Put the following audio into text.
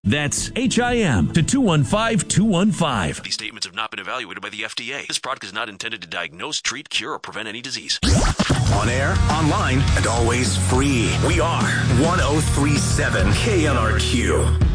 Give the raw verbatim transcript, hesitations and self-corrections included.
That's H I M to two one five two one five. These statements have not been evaluated by the F D A. This product is not intended to diagnose, treat, cure, or prevent any disease. On air, online, and always free. We are one oh three point seven K N R Q.